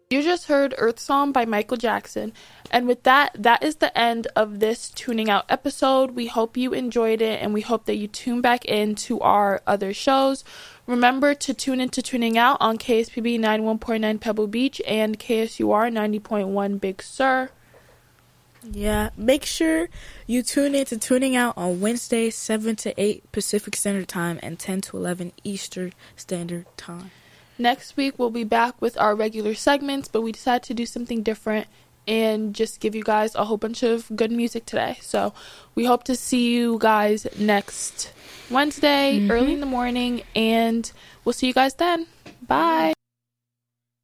You just heard Earth Song by Michael Jackson. And with that, that is the end of this Tuning Out episode. We hope you enjoyed it, and we hope that you tune back into our other shows. Remember to tune into Tuning Out on KSPB 91.9 Pebble Beach and KSUR 90.1 Big Sur. Yeah, make sure you tune in to Tuning Out on Wednesdays, 7 to 8 Pacific Standard Time and 10 to 11 Eastern Standard Time. Next week, we'll be back with our regular segments, but we decided to do something different and just give you guys a whole bunch of good music today. So we hope to see you guys next Wednesday, early in the morning, and we'll see you guys then. Bye.